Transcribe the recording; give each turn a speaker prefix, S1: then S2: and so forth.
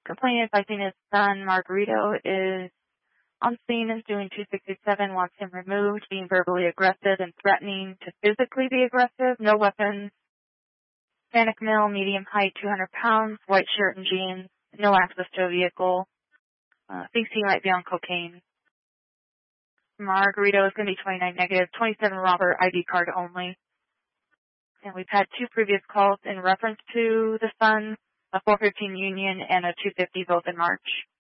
S1: Complainant advising his son, Margarito, is on scene, is doing 267, wants him removed, being verbally aggressive and threatening to physically be aggressive, no weapons. Hispanic male, medium height, 200 pounds, white shirt and jeans, no access to a vehicle. Thinks he might be on cocaine. Margarito is going to be 29 negative, 27 robber, ID card only. And we've had 2 previous calls in reference to the son, a 415 Union and a 250 both in March.